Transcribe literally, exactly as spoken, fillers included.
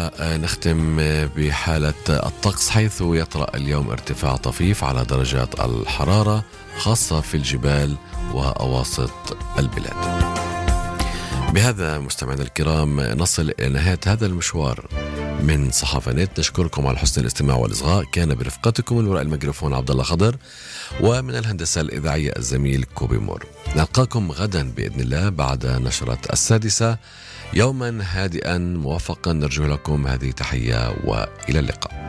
ونختم بحالة الطقس، حيث يطرأ اليوم ارتفاع طفيف على درجات الحرارة خاصة في الجبال وأواسط البلاد. بهذا مستمعينا الكرام نصل إلى نهاية هذا المشوار من صحافة نت. نشكركم على حسن الاستماع والإصغاء. كان برفقتكم من وراء الميكروفون عبد الله خضر، ومن الهندسة الإذاعية الزميل كوبي مور. نلقاكم غدا بإذن الله بعد نشرة السادسة. يوما هادئا موفقا نرجو لكم، هذه تحية وإلى اللقاء.